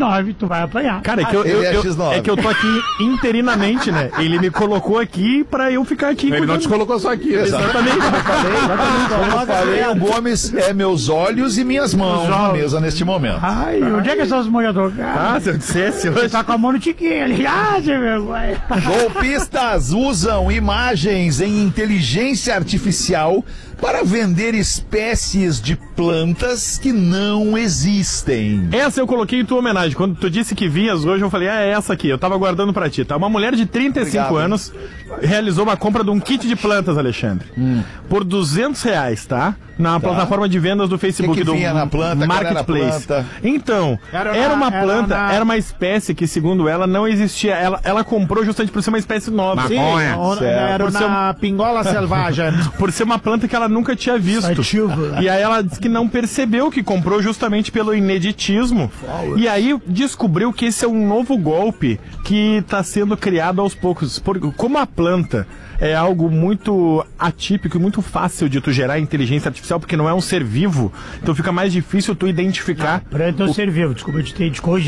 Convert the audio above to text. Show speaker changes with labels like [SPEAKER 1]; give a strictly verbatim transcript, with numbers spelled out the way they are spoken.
[SPEAKER 1] nove, tu vai apanhar.
[SPEAKER 2] Cara, é que eu, eu,
[SPEAKER 3] Ele é
[SPEAKER 2] eu-
[SPEAKER 3] X nove.
[SPEAKER 2] é que eu tô aqui interinamente, né? Ele me colocou aqui pra eu ficar aqui.
[SPEAKER 4] Ele não
[SPEAKER 2] cuidando.
[SPEAKER 4] te colocou só aqui, né?
[SPEAKER 2] Exatamente.
[SPEAKER 3] Como eu falei, o Gomes é meus olhos e minhas mãos na mesa neste momento.
[SPEAKER 1] Ai, onde é que são os molhadores?
[SPEAKER 2] Ah, se eu dissesse hoje.
[SPEAKER 1] Tá com a mão no tiquinho ali. Ah, sem vergonha.
[SPEAKER 3] Golpistas usam imagens em inteligência artificial para vender espécies de plantas que não existem.
[SPEAKER 2] Essa eu coloquei em tua homenagem. Quando tu disse que vinhas hoje, eu falei, ah, é essa aqui. Eu tava guardando pra ti, tá? Uma mulher de trinta e cinco
[SPEAKER 3] Obrigado.
[SPEAKER 2] anos realizou uma compra de um kit de plantas, Alexandre.
[SPEAKER 3] Hum.
[SPEAKER 2] Por duzentos reais, tá? Na plataforma de vendas do Facebook,
[SPEAKER 3] que
[SPEAKER 2] do
[SPEAKER 3] vinha na planta? Qual era a
[SPEAKER 2] Marketplace.
[SPEAKER 3] planta?
[SPEAKER 2] Então,
[SPEAKER 1] Era
[SPEAKER 2] era,
[SPEAKER 1] na-
[SPEAKER 2] uma
[SPEAKER 1] era
[SPEAKER 2] planta,
[SPEAKER 1] na-
[SPEAKER 2] era uma espécie que, segundo ela, não existia. Ela, ela comprou justamente por ser uma espécie nova.
[SPEAKER 4] Sim. Maconha.
[SPEAKER 1] O-
[SPEAKER 3] Certo.
[SPEAKER 1] Era
[SPEAKER 2] Por ser
[SPEAKER 1] na pingola selvagem.
[SPEAKER 2] Por ser uma planta que ela nunca tinha visto.
[SPEAKER 1] Sativa.
[SPEAKER 2] E aí ela disse que não percebeu que comprou justamente pelo ineditismo. E aí descobriu que esse é um novo golpe que está sendo criado aos poucos. Por, como a planta é algo muito atípico e muito fácil de tu gerar inteligência artificial, porque não é um ser vivo, então fica mais difícil tu identificar.
[SPEAKER 1] Planta é um ser vivo. Desculpa, eu te te corrigir.